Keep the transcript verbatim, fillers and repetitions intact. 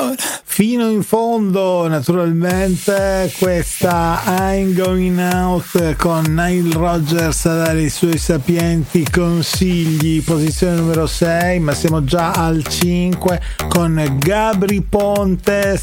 fino in fondo, naturalmente. Questa I'm Going Out con Nile Rodgers a dare i suoi sapienti consigli, posizione numero sei, ma siamo già al cinque con Gabry Ponte,